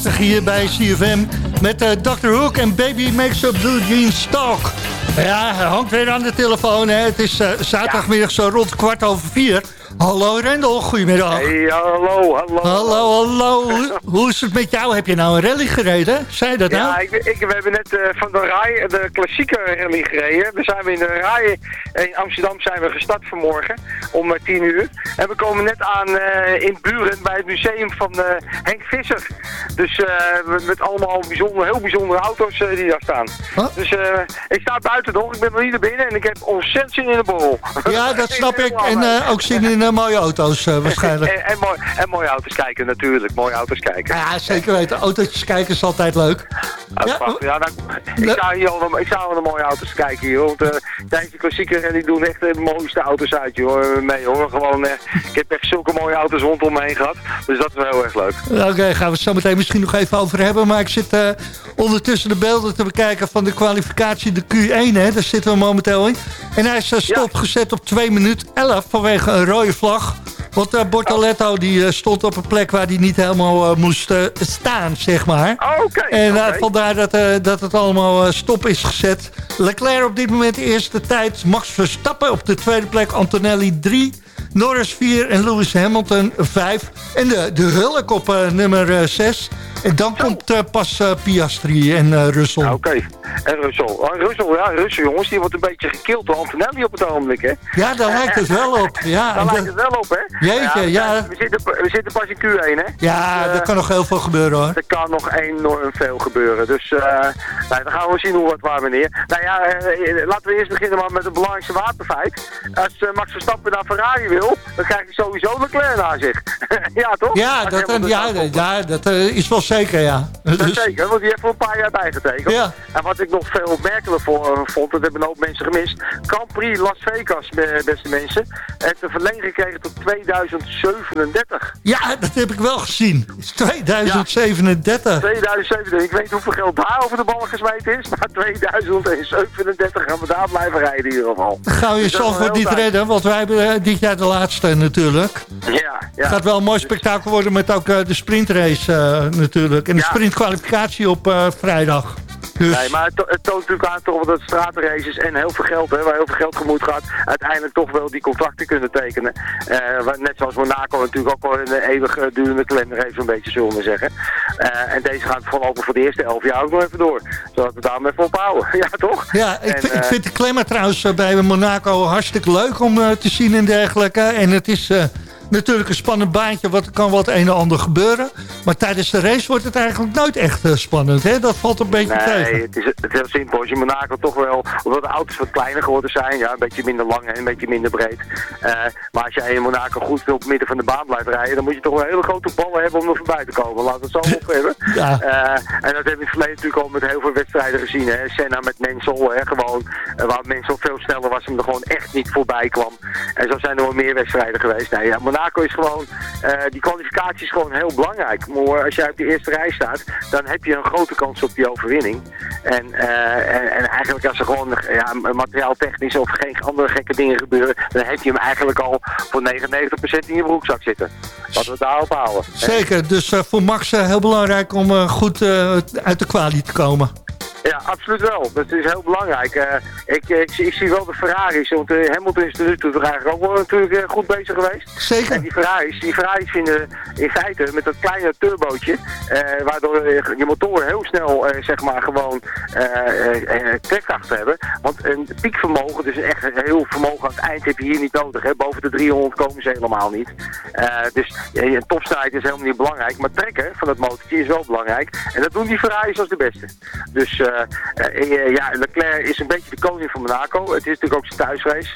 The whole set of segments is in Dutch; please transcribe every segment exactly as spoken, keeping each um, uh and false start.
prachtig hier bij C F M met uh, dokter Hook en Baby Makes a Blue Jeans Talk. Ja, hij hangt weer aan de telefoon. Hè. Het is uh, zaterdagmiddag zo rond kwart over vier. Hallo Rendel, goedemiddag. Hey, hallo, hallo. Hallo, hallo. Hoe, hoe is het met jou? Heb je nou een rally gereden? Zei je dat nou? Ja, ik, ik, we hebben net uh, van de Rai, de klassieke rally gereden. We zijn we in de Rai in Amsterdam zijn we gestart vanmorgen om uh, tien uur. En we komen net aan uh, in Buren bij het museum van uh, Henk Visser. Dus uh, met allemaal bijzonder, heel bijzondere auto's uh, die daar staan. Huh? Dus uh, ik sta buiten nog, ik ben nog niet naar binnen en ik heb ontzettend zin in de borrel. Ja, dat snap ik. En uh, ook zin in uh, mooie auto's uh, waarschijnlijk. en, en, mooi, en mooie auto's kijken natuurlijk, mooie auto's kijken. Ja, zeker weten. Autootjes kijken is altijd leuk. Ja, ja, nou, ik sta hier al, ik sta al naar de mooie auto's kijken hier. Want uh, deze klassieke rally doen echt de mooiste auto's uit joh, mee hoor. Gewoon, uh, ik heb echt zulke mooie auto's rondom me heen gehad. Dus dat is wel heel erg leuk. Oké, okay, gaan we het zo meteen misschien nog even over hebben. Maar ik zit uh, ondertussen de beelden te bekijken van de kwalificatie, de Q één. Hè, daar zitten we momenteel in. En hij is uh, stopgezet op twee minuten elf vanwege een rode vlag. Want uh, Bortoletto oh. die uh, stond op een plek waar hij niet helemaal uh, moest uh, staan, zeg maar. Oh, oké. Okay, en uh, okay. vandaar dat, uh, dat het allemaal uh, stop is gezet. Leclerc op dit moment de eerste tijd. Max Verstappen op de tweede plek. Antonelli drie. Norris vier en Lewis Hamilton vijf. En de, de Hulk op uh, nummer zes. En dan Zo. komt uh, pas uh, Piastri en uh, Russell. Ja, Oké, okay. En Russell. Oh, Russell, ja, Russell jongens, die wordt een beetje gekild door Antonelli op het ogenblik, hè? Ja, daar uh, lijkt het wel op. Ja, daar lijkt het wel op, hè? Jeetje, ja. ja. We, zitten, we zitten pas in Q één, hè? Ja, dus, uh, er kan nog heel veel gebeuren, hoor. Er kan nog enorm veel gebeuren. Dus uh, nou, dan gaan we zien hoe wat waar meneer. Nou ja, uh, laten we eerst beginnen maar met het belangrijkste wapenfeit. Als uh, Max Verstappen naar Ferrari wil, dan krijgt hij sowieso Leclerc naar zich. Ja, toch? Ja, dat, uh, ja, ja, dat uh, is wel zeker, ja. Dat is zeker, want die heeft voor een paar jaar bijgetekend. Ja. En wat ik nog veel opmerkelijker voor, vond, dat hebben een hoop mensen gemist. Grand Prix Las Vegas, beste mensen, heeft een verlenging gekregen tot tweeduizend zevenendertig. Ja, dat heb ik wel gezien. Het is tweeduizend zevenendertig. Ja, tweeduizend zevenendertig. Ik weet hoeveel geld daar over de ballen gesmeten is, maar tweeduizend zevenendertig gaan we daar blijven rijden in ieder geval. Dan gaan we je zelf dus niet tijd. redden, want wij hebben dit jaar de laatste natuurlijk. Ja, ja. Het gaat wel een mooi spektakel worden met ook uh, de sprintrace uh, natuurlijk. En de ja. sprintkwalificatie op uh, vrijdag. Dus. Nee, maar het, to- het toont natuurlijk aan toch dat stratenraces en heel veel geld, hè, waar heel veel geld gemoeid gaat, uiteindelijk toch wel die contracten kunnen tekenen. Uh, net zoals Monaco natuurlijk ook wel een eeuwig uh, durende kalender heeft, een beetje zullen we zeggen. Uh, en deze gaat voorlopig voor de eerste elf jaar ook nog even door. Zodat we daar maar even ophouden. Ja, toch? Ja, ik, en, vind, uh, ik vind de klemmer trouwens uh, bij Monaco hartstikke leuk om uh, te zien en dergelijke. En het is... Uh, Natuurlijk een spannend baantje, wat kan wat een en ander gebeuren. Maar tijdens de race wordt het eigenlijk nooit echt uh, spannend. Hè? Dat valt een beetje nee, tegen. Nee, het is, het is heel simpel. Als je Monaco toch wel, omdat de auto's wat kleiner geworden zijn. Ja, een beetje minder lang en een beetje minder breed. Uh, maar als jij in Monaco goed op het midden van de baan blijft rijden, dan moet je toch wel hele grote ballen hebben om er voorbij te komen. Laten we het zo op hebben. Ja. Uh, en dat hebben we in het verleden natuurlijk al met heel veel wedstrijden gezien. Hè? Senna met Mansell, hè? Gewoon, uh, waar Mansell veel sneller was en er gewoon echt niet voorbij kwam. En zo zijn er wel meer wedstrijden geweest. Nee, ja, Monaco is gewoon... Uh, die kwalificatie is gewoon heel belangrijk. Maar als jij op de eerste rij staat, dan heb je een grote kans op die overwinning. En, uh, en, en eigenlijk als er gewoon ja, materiaaltechnisch of geen andere gekke dingen gebeuren, dan heb je hem eigenlijk al voor negenennegentig procent in je broekzak zitten. Laten we het daarop houden. Zeker, dus uh, voor Max uh, heel belangrijk om uh, goed uh, uit de kwalie te komen. Ja, absoluut wel. Dat is heel belangrijk. Uh, ik, ik, ik zie wel de Ferraris, want uh, Hamilton is er nu toe eigenlijk ook wel natuurlijk uh, goed bezig geweest. Zeker. En die Ferraris, die Ferraris vinden in feite met dat kleine turbootje, uh, waardoor uh, je motoren heel snel uh, zeg maar gewoon uh, uh, uh, trekkracht hebben. Want een piekvermogen, dus echt heel vermogen aan het eind heb je hier niet nodig. Hè. Boven de driehonderd komen ze helemaal niet. Uh, dus uh, een topsnelheid is helemaal niet belangrijk, maar trekken van het motortje is wel belangrijk. En dat doen die Ferraris als de beste. Dus uh, Uh, uh, ja, Leclerc is een beetje de koning van Monaco. Het is natuurlijk ook zijn thuisrace.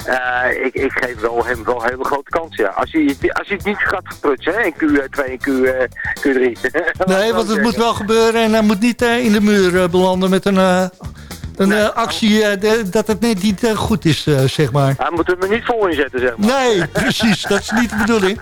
Uh, ik, ik geef wel hem wel een hele grote kans, ja. Als hij, als hij het niet gaat verprutsen, hè, in Q twee en Q, uh, Q drie. Nee, want het moet wel gebeuren en hij moet niet uh, in de muur uh, belanden met een... Uh... een nee. uh, actie uh, de, dat het net niet uh, goed is, uh, zeg maar. Hij moet hem er niet vol inzetten, zeg maar. Nee, precies. Dat is niet de bedoeling.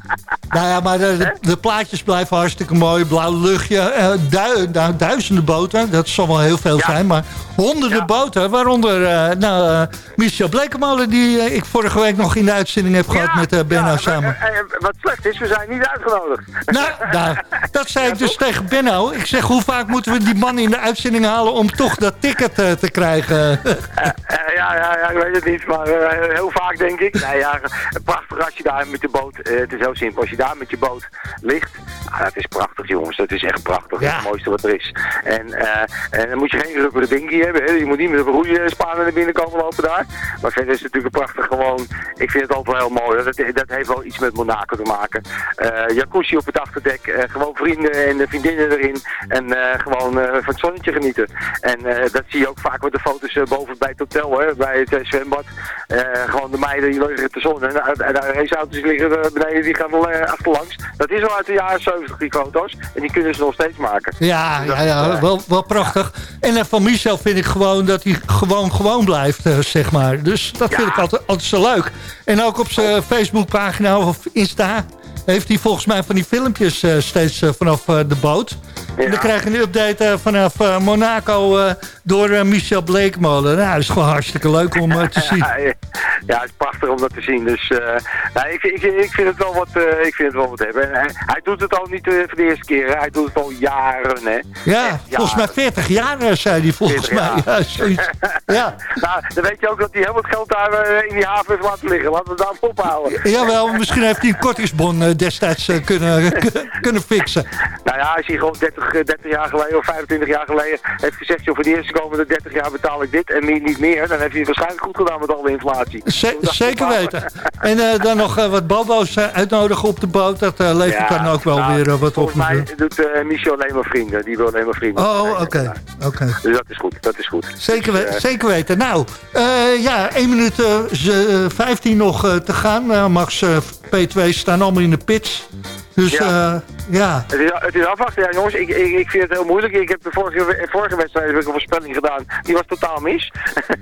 Nou ja, maar de, de, de plaatjes blijven hartstikke mooi. Blauw luchtje. Uh, du, du, duizenden boten. Dat zal wel heel veel ja. zijn. Maar honderden ja. boten. Waaronder uh, nou, uh, Michel Blekemolen. Die uh, ik vorige week nog in de uitzending heb gehad ja. met uh, Benno ja, samen. Uh, uh, wat slecht is, we zijn niet uitgenodigd. Nou, nou dat zei ja, ik dus toch? tegen Benno. Ik zeg, hoe vaak moeten we die man in de uitzending halen om toch dat ticket uh, te krijgen? uh, uh, ja, ja, ja, ik weet het niet. Maar uh, heel vaak denk ik. Nee, ja, prachtig als je daar met de boot... Uh, het is heel simpel. Als je daar met je boot ligt... Ah, dat is prachtig, jongens. Dat is echt prachtig. Ja. Dat is het mooiste wat er is. En, uh, en dan moet je geen rubberen dingie hebben. Hè. Je moet niet met een roeispanen naar binnen komen lopen daar. Maar verder is het natuurlijk een prachtig gewoon... Ik vind het altijd wel heel mooi. Dat, dat heeft wel iets met Monaco te maken. Uh, jacuzzi op het achterdek. Uh, gewoon vrienden en vriendinnen erin. En uh, gewoon uh, van het zonnetje genieten. En uh, dat zie je ook vaak met de foto's uh, boven bij het hotel. Hè, bij het uh, zwembad. Uh, gewoon de meiden die liggen te zon. En de raceauto's liggen uh, beneden. Die gaan wel uh, achterlangs. Dat is al uit de jaren zeventig die foto's. En die kunnen ze nog steeds maken. Ja, dus ja, ja uh, wel, wel prachtig. Ja. En uh, van Michel vind ik gewoon dat hij gewoon gewoon blijft, uh, zeg maar. Dus dat ja. vind ik altijd, altijd zo leuk. En ook op zijn Facebookpagina of Insta heeft hij volgens mij van die filmpjes uh, steeds uh, vanaf uh, de boot. Ja. En dan krijg je een update uh, vanaf uh, Monaco uh, door uh, Michel Blekemolen. Nou, dat is gewoon hartstikke leuk om uh, te zien. Ja, ja, het is prachtig om dat te zien. Dus uh, nou, ik, ik, ik vind het wel wat, uh, ik vind het wel wat hebben. Hij, hij doet het al niet uh, voor de eerste keer. Hè. Hij doet het al jaren. Hè. Ja, Echt volgens jaren. mij veertig jaar uh, zei hij volgens mij. Ja, zoiets. Ja. Nou, dan weet je ook dat hij heel wat geld daar uh, in die haven heeft laten liggen. Laten we het daar ophouden. Jawel, misschien heeft hij een kortingsbon uh, destijds uh, kunnen, kunnen fixen. Nou ja, als hij gewoon dertig, dertig jaar geleden of vijfentwintig jaar geleden heeft gezegd, joh, voor de eerste komende dertig jaar betaal ik dit en meer, niet meer, dan heeft hij het waarschijnlijk goed gedaan met alle inflatie. Z zeker weten. En uh, dan nog uh, wat bobo's uh, uitnodigen op de boot, dat uh, levert ja, dan ook wel nou, weer uh, wat volgens op. Volgens mij doet uh, Michel alleen maar vrienden, die wil alleen maar vrienden. Oh, oké. Okay. Okay. Dus dat is goed, dat is goed. Zeker, we dus, uh, zeker weten. Nou, uh, ja, één minuut uh, vijftien nog uh, te gaan. Uh, Max uh, P twee staan allemaal in de pits. Dus ja. Uh, ja. Het is, het is afwachten, ja jongens. Ik, ik, ik vind het heel moeilijk. Ik heb de vorige, vorige wedstrijd heb ik een voorspelling gedaan. Die was totaal mis.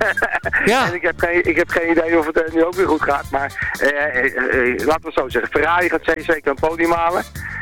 Ja. En ik heb, geen, ik heb geen idee of het uh, nu ook weer goed gaat. Maar uh, uh, uh, laten we het zo zeggen. Ferrari gaat zeker een podium halen.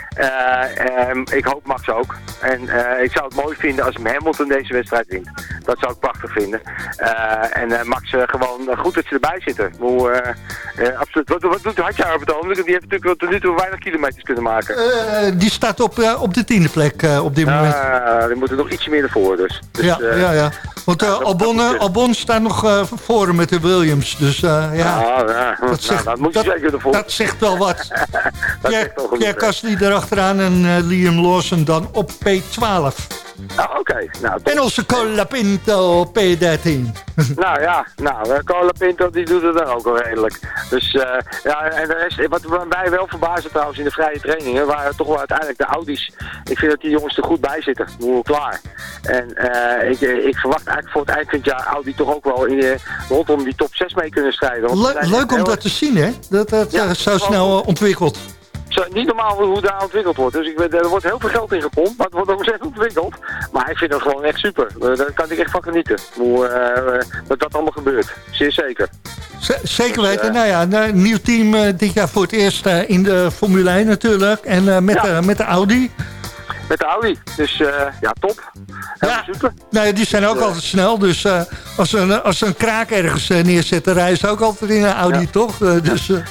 Uh, um, ik hoop Max ook. En uh, ik zou het mooi vinden als Hamilton deze wedstrijd wint. Dat zou ik prachtig vinden. Uh, en uh, Max uh, gewoon uh, goed dat ze erbij zitten. Hoe, uh, uh, absoluut. Wat, wat doet Hadjar op het ogenblik? Die heeft natuurlijk tot nu toe weinig kilometers kunnen maken. Uh, die staat op, uh, op de tiende plek uh, op dit moment. Uh, die moeten nog ietsje meer ervoor dus. dus ja, uh, ja, ja. Want uh, Albon, uh, Albon staat nog uh, voor met de Williams. Dus uh, ja, ah, ja. Dat, zegt, nou, dat moet je dat, zeker ervoor. Dat zegt wel wat. Pierre, Pierre Gasly erachteraan en uh, Liam Lawson dan op P twaalf. Nou, oké. Okay. Nou, en onze Colapinto P dertien. Nou ja, nou, Colapinto die doet het dan ook wel redelijk. Dus uh, ja, en de rest, wat mij wel verbaasde trouwens in de vrije trainingen, waren toch wel uiteindelijk de Audi's. Ik vind dat die jongens er goed bij zitten. Hoe klaar. En uh, ik, ik verwacht eigenlijk voor het eind van het jaar Audi toch ook wel in de, rondom die top zes mee kunnen strijden. Le leuk om dat te zien, hè? Dat het ja, uh, zo snel uh, ontwikkelt. Zo, niet normaal hoe daar ontwikkeld wordt. Dus ik weet, er wordt heel veel geld in gepompt, maar het wordt ook steeds ontwikkeld. Maar ik vind het gewoon echt super. Daar kan ik echt van genieten. Hoe uh, dat dat allemaal gebeurt. Zeer zeker. Z zeker weten. Dus, uh, nou ja, een nieuw team uh, dit jaar voor het eerst uh, in de Formule één natuurlijk. En uh, met, ja. uh, met de Audi. Met de Audi. Dus uh, ja, top. Heel ja. super. Nou ja, die zijn dus, ook uh, altijd snel. Dus uh, als, ze een, als ze een kraak ergens uh, neerzetten, rijden ze ook altijd in een Audi, ja. toch? Uh, dus... Uh,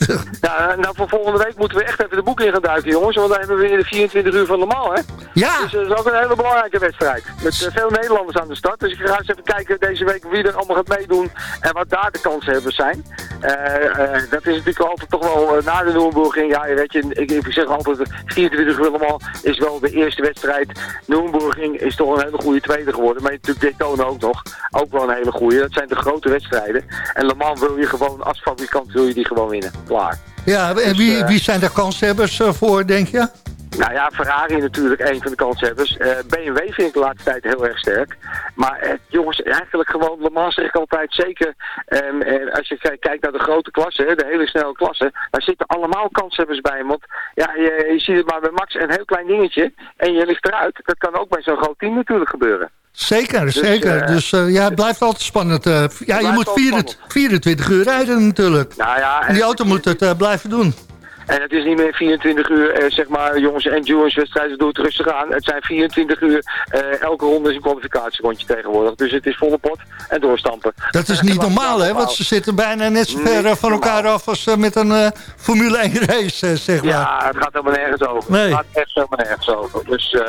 Nou, nou, voor volgende week moeten we echt even de boek in gaan duiken, jongens. Want dan hebben we weer de vierentwintig uur van Le Mans, hè? Ja! Dus dat is ook een hele belangrijke wedstrijd. Met uh, veel Nederlanders aan de start. Dus ik ga eens even kijken deze week wie er allemaal gaat meedoen. En wat daar de kansen hebben zijn. Uh, uh, dat is natuurlijk altijd toch wel uh, na de Nürburgring. Ja, weet je, ik, ik zeg altijd, vierentwintig uur Le Mans is wel de eerste wedstrijd. Nürburgring is toch een hele goede tweede geworden. Maar natuurlijk Daytona ook nog. Ook wel een hele goede. Dat zijn de grote wedstrijden. En Le Mans wil je gewoon, als fabrikant wil je die gewoon winnen. Klaar. Ja, en dus, wie, uh, wie zijn daar kanshebbers uh, voor, denk je? Nou ja, Ferrari natuurlijk een van de kanshebbers. Uh, B M W vind ik de laatste tijd heel erg sterk. Maar uh, jongens, eigenlijk gewoon, Le Mans zeg ik altijd zeker. Um, uh, als je kijkt naar de grote klasse, de hele snelle klasse, daar zitten allemaal kanshebbers bij. Want ja, je, je ziet het maar bij Max een heel klein dingetje en je ligt eruit. Dat kan ook bij zo'n groot team natuurlijk gebeuren. Zeker, Dus, zeker. Uh, dus uh, ja, het blijft altijd spannend. Uh, ja, je moet vierentwintig uur rijden natuurlijk. Nou ja, en die auto moet het uh, blijven doen. En het is niet meer vierentwintig uur, eh, zeg maar, jongens en endurance wedstrijden, doe het rustig aan. Het zijn vierentwintig uur, eh, elke ronde is een kwalificatierondje tegenwoordig. Dus het is volle pot en doorstampen. Dat is niet normaal, hè? Want ze zitten bijna net zo ver uh, van elkaar normaal. af als uh, met een uh, Formule één race, uh, zeg maar. Ja, het gaat helemaal nergens over. Nee. Het gaat echt helemaal nergens over. Dus... Uh,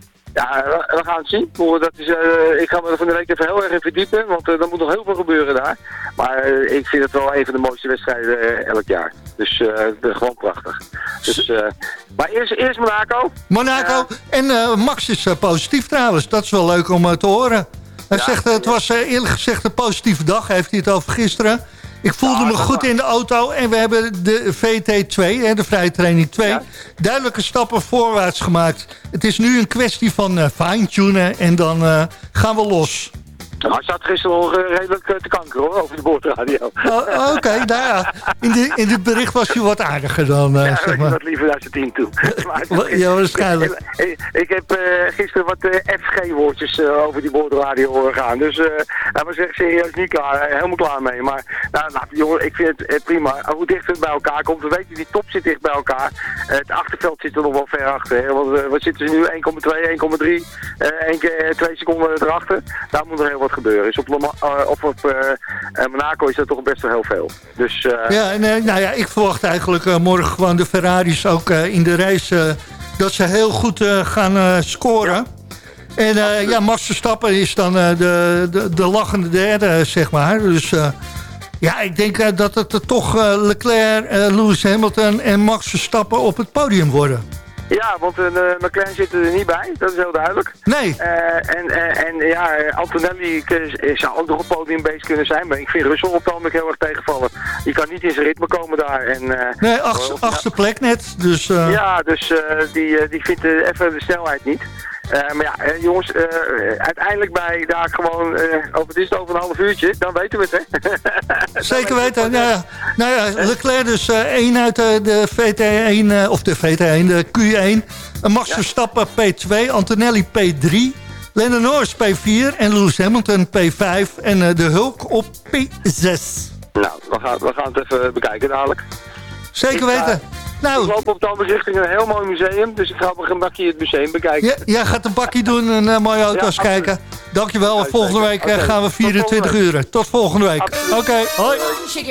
Ja, we gaan het zien. Dat is, uh, ik ga me er van de week even heel erg in verdiepen, want uh, er moet nog heel veel gebeuren daar. Maar uh, ik vind het wel een van de mooiste wedstrijden uh, elk jaar. Dus uh, gewoon prachtig. Dus, uh, maar eerst, eerst Monaco. Monaco. Uh, en uh, Max is uh, positief trouwens. Dat is wel leuk om uh, te horen. Hij ja, zegt, uh, het was uh, eerlijk gezegd een positieve dag. Heeft hij het over gisteren. Ik voelde ja, me goed in de auto en we hebben de V T twee, hè, de vrije training twee, ja. duidelijke stappen voorwaarts gemaakt. Het is nu een kwestie van uh, fine-tunen en dan uh, gaan we los. Nou, hij staat gisteren nog uh, redelijk uh, te kanker hoor, over de boordradio. Oh, Oké, okay, nou ja, in, de, in dit bericht was hij wat aardiger dan, uh, ja, zeg maar. wat liever naar zijn team toe. Maar, ja, waarschijnlijk. Ik, ik, ik heb uh, gisteren wat uh, F G-woordjes uh, over die boordradio horen gaan. Dus uh, hij was echt serieus niet klaar, helemaal klaar mee. Maar nou, nou, jongen, ik vind het uh, prima. Hoe dichter het bij elkaar komt, we weten die top zit dicht bij elkaar. Uh, het achterveld zit er nog wel ver achter. Hè? Want uh, wat zitten ze nu? één komma twee, één komma drie, uh, één keer twee seconden erachter. Daar moet er heel wat gebeuren. Dus op, uh, op, op uh, uh, Monaco is dat toch best wel heel veel. Dus, uh, ja, en, uh, nou ja, ik verwacht eigenlijk uh, morgen gewoon de Ferraris ook uh, in de race uh, dat ze heel goed uh, gaan uh, scoren. Ja. En uh, ja, Max Verstappen is dan uh, de, de, de lachende derde, zeg maar. Dus uh, ja, ik denk uh, dat het uh, toch uh, Leclerc, uh, Lewis Hamilton en Max Verstappen op het podium worden. Ja, want een uh, McLaren zit er niet bij, dat is heel duidelijk. Nee. Uh, en, uh, en ja, Antonelli zou ook nog een podiumbeest kunnen zijn, maar ik vind Russell op het ogenblik heel erg tegenvallen. Die kan niet in zijn ritme komen daar. En, uh, nee, achtste, uh, achtste plek net. Dus, uh... Ja, dus uh, die, uh, die vindt uh, even de snelheid niet. Uh, maar ja, uh, jongens, uh, uiteindelijk bij daar gewoon, uh, over, het is het over een half uurtje, dan weten we het, hè? Zeker weten. Nou ja, nou ja, Leclerc dus uh, één uit de, de V T één, uh, of de V T één, de Q één. Max Verstappen P twee, Antonelli P drie, Lando Norris P vier en Lewis Hamilton P vijf en uh, de Hulk op P zes. Nou, we gaan, we gaan het even bekijken dadelijk. Zeker weten. Ik, uh, nou, ik loop op de andere richting een heel mooi museum, dus ik ga op een bakje het museum bekijken. Ja, jij gaat een bakje doen en uh, mooie auto's ja, kijken. Dankjewel, volgende week uh, gaan we vierentwintig uur. Tot volgende week. Oké, okay, hoi.